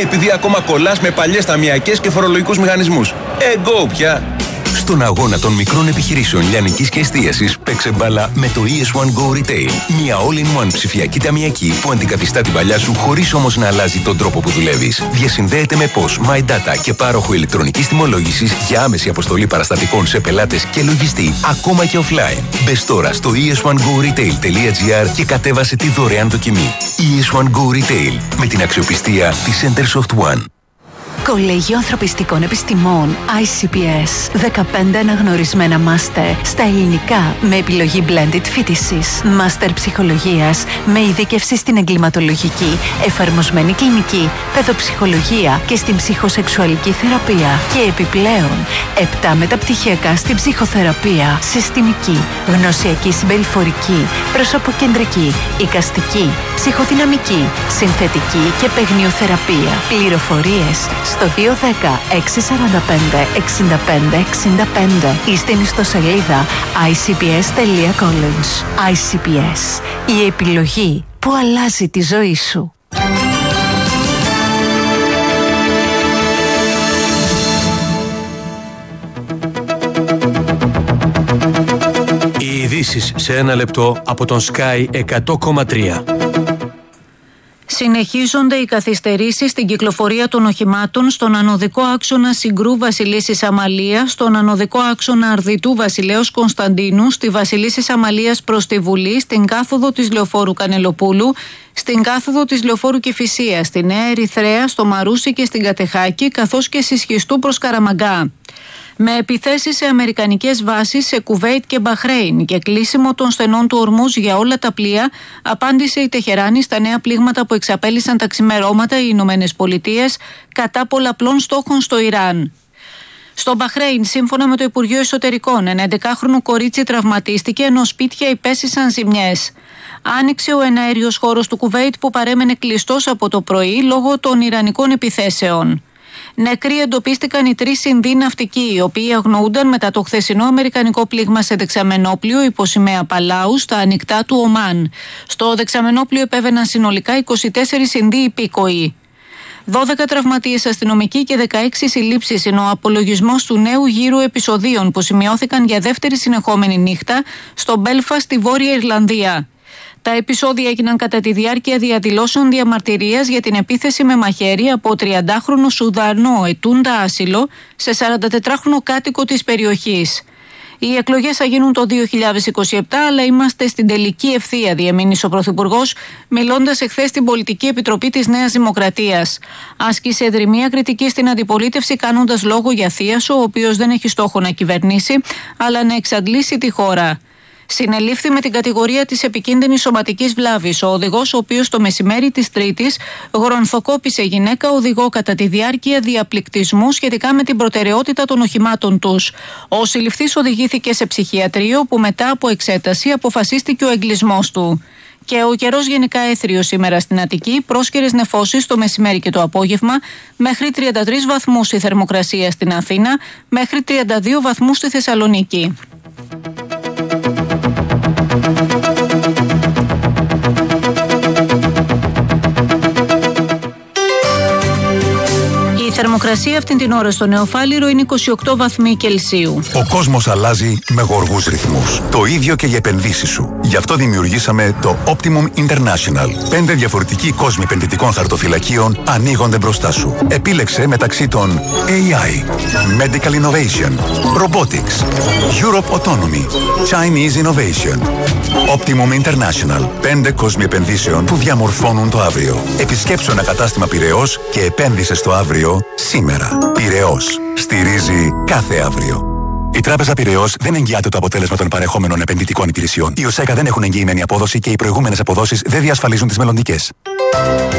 επειδή ακόμα κολλάς με παλιές ταμιακές και φορολογικούς μηχανισμούς. Go πια! Στον αγώνα των μικρών επιχειρήσεων λιανικής και εστίασης, παίξε μπάλα με το ES1 Go Retail. Μια all-in-one ψηφιακή ταμιακή που αντικαθιστά την παλιά σου χωρίς όμως να αλλάζει τον τρόπο που δουλεύεις. Διασυνδέεται με POS, My Data και πάροχο ηλεκτρονικής τιμολόγησης για άμεση αποστολή παραστατικών σε πελάτες και λογιστή, ακόμα και offline. Μπες τώρα στο es1goretail.gr και κατέβασε τη δωρεάν δοκιμή. ES1 Go Retail, με την αξιοπιστία της Centersoft One. Κολέγιο Ανθρωπιστικών Επιστημών ICPS. 15 αναγνωρισμένα μάστερ στα ελληνικά με επιλογή blended φοιτησης. Μάστερ ψυχολογίας με ειδίκευση στην εγκληματολογική, εφαρμοσμένη κλινική, παιδοψυχολογία και στην ψυχοσεξουαλική θεραπεία. Και επιπλέον 7 μεταπτυχιακά στην ψυχοθεραπεία, συστημική, γνωσιακή συμπεριφορική, προσωποκεντρική, εικαστική, ψυχοδυναμική, συνθετική και παιγνιοθεραπεία. Πληροφορίες στο 210-645-65-65 ή στην ιστοσελίδα icps.college. ICPS. Η επιλογή που αλλάζει τη ζωή σου. Οι ειδήσεις σε ένα λεπτό από τον Sky 100,3. Συνεχίζονται οι καθυστερήσεις στην κυκλοφορία των οχημάτων στον ανωδικό άξονα Συγκρού Βασιλίσσης Αμαλίας, στον ανωδικό άξονα Αρδιτού Βασιλέως Κωνσταντίνου, στη Βασιλίσσης Αμαλίας προς τη Βουλή, στην κάθοδο της Λεωφόρου Κανελοπούλου, στην κάθοδο της Λεωφόρου Κηφισίας, στη Νέα Ερυθρέα, στο Μαρούσι και στην Κατεχάκη, καθώς και στη Σχιστού προς Καραμαγκά. Με επιθέσεις σε αμερικανικές βάσεις σε Κουβέιτ και Μπαχρέιν και κλείσιμο των στενών του ορμούς για όλα τα πλοία, απάντησε η Τεχεράνη στα νέα πλήγματα που εξαπέλυσαν τα ξημερώματα οι Ηνωμένες Πολιτείες κατά πολλαπλών στόχων στο Ιράν. Στο Μπαχρέιν, σύμφωνα με το Υπουργείο Εσωτερικών, ένα 11χρονο κορίτσι τραυματίστηκε ενώ σπίτια υπέστησαν ζημιές. Άνοιξε ο εναέριος χώρος του Κουβέιτ που παρέμενε κλειστός από το πρωί λόγω των ιρανικών επιθέσεων. Νεκροί εντοπίστηκαν οι 3 Ινδοί ναυτικοί, οι οποίοι αγνοούνταν μετά το χθεσινό αμερικανικό πλήγμα σε δεξαμενόπλιο υπό σημαία Παλάου στα ανοιχτά του Ομάν. Στο δεξαμενόπλιο επέβαιναν συνολικά 24 Ινδοί υπήκοοι. 12 τραυματίες αστυνομικοί και 16 συλλήψεις είναι ο απολογισμός του νέου γύρου επεισοδίων που σημειώθηκαν για δεύτερη συνεχόμενη νύχτα στο Μπέλφαστ στη Βόρεια Ιρλανδία. Τα επεισόδια έγιναν κατά τη διάρκεια διαδηλώσεων διαμαρτυρίας για την επίθεση με μαχαίρι από 30χρονο Σουδανό ετούντα άσυλο σε 44χρονο κάτοικο της περιοχής. Οι εκλογές θα γίνουν το 2027, αλλά είμαστε στην τελική ευθεία, διεμήνυσε ο Πρωθυπουργός, μιλώντας εχθές στην Πολιτική Επιτροπή της Νέας Δημοκρατίας. Άσκησε δρυμία κριτική στην αντιπολίτευση, κάνοντας λόγο για θίασο, ο οποίος δεν έχει στόχο να κυβερνήσει, αλλά να εξαντλήσει τη χώρα. Συνελήφθη με την κατηγορία της επικίνδυνης σωματικής βλάβης ο οδηγός, ο οποίος το μεσημέρι της Τρίτης γρονθοκόπησε γυναίκα οδηγό κατά τη διάρκεια διαπληκτισμού σχετικά με την προτεραιότητα των οχημάτων τους. Ο συλληφθής οδηγήθηκε σε ψυχιατρίο, που μετά από εξέταση αποφασίστηκε ο εγκλισμός του. Και ο καιρός γενικά έθριος σήμερα στην Αττική, πρόσκαιρες νεφώσεις το μεσημέρι και το απόγευμα, μέχρι 33 βαθμούς η θερμοκρασία στην Αθήνα, μέχρι 32 βαθμούς στη Θεσσαλονίκη. Η θερμοκρασία αυτήν την ώρα στο Νεοφάλιρο είναι 28 βαθμοί Κελσίου. Ο κόσμος αλλάζει με γοργούς ρυθμούς. Το ίδιο και για επενδύσεις σου. Γι' αυτό δημιουργήσαμε το Optimum International. 5 διαφορετικοί κόσμοι επενδυτικών χαρτοφυλακίων ανοίγονται μπροστά σου. Επίλεξε μεταξύ των AI, Medical Innovation, Robotics, Europe Autonomy, Chinese Innovation. Optimum International. 5 κόσμοι επενδύσεων που διαμορφώνουν το αύριο. Επισκέψου ένα κατάστημα Πειραιώς και επένδυσε στο αύριο σήμερα. Πειραιώς. Στηρίζει κάθε αύριο. Η Τράπεζα Πειραιώς δεν εγγυάται το αποτέλεσμα των παρεχόμενων επενδυτικών υπηρεσιών. Οι ΟΣΕΚΑ δεν έχουν εγγυημένη απόδοση και οι προηγούμενες αποδόσεις δεν διασφαλίζουν τις μελλοντικές.